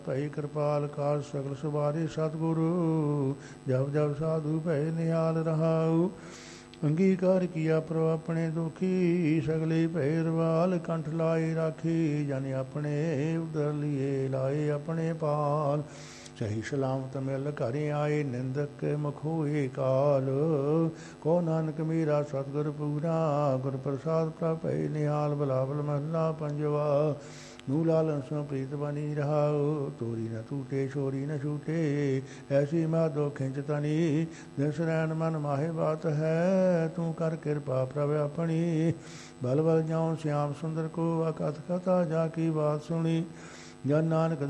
ਭਈ ਕਿਰਪਾਲ ਕਾਜ ਸਗਲ ਸੁਬਾਰੇ ਸਤਿਗੁਰੂ ਜਪ ਜਪ ਸਾਧੂ ਭੈ ਨਿਹਾਲ ਰਹਾਉ। ਅੰਗੀਕਾਰ ਕੀਆ ਪ੍ਰਭ ਆਪਣੇ ਦੁਖੀ ਸਗਲੇ ਭੈ ਰਵਾਲ ਕੰਠ ਲਾਏ ਰਾਖੀ ਜਨ ਆਪਣੇ ਉਦਰ ਲਿਏ ਲਾਏ ਆਪਣੇ ਪਾਲ। ਸਹੀ ਸਲਾਮਤ ਮਿਲ ਘਰ ਆਏ ਨਿੰਦਕ ਮੁਖ ਹੋਏ ਕਾਲ। ਕੋ ਨਾਨਕ ਮੇਰਾ ਸਤਿਗੁਰ ਪੂਰਾ ਗੁਰ ਪ੍ਰਸਾਦ ਪ੍ਰਭ ਭੈ ਨਿਹਾਲ। ਬਲਾਵਲ ਮਹਲਾ ਪੰਜਵਾ। ਨੂੰ ਲਾਲਨ ਸੋ ਪ੍ਰੀਤ ਬਣੀ ਰਹਾਉ ਤੋਰੀ ਨ ਟੂਟੇ ਛੋਰੀ ਨ ਛੂਟੇ ਐਸੀ ਮਾਧੋ ਖਿੰਚ ਤਨੀ ਦਿਸ ਰੈਣ ਮਨ ਮਾਹੇ ਬਾਤ ਹੈ ਤੂੰ ਕਰ ਕਿਰਪਾ ਪ੍ਰਭ ਆਪਣੀ। ਬਲ ਬਲ ਜਾਉ ਸ਼ਿਆਮ ਸੁੰਦਰ ਕੋ ਅਕਥ ਕਥਾ ਜਾ ਕੀ ਬਾਤ ਸੁਣੀ ਜਨ ਨਾਨਕ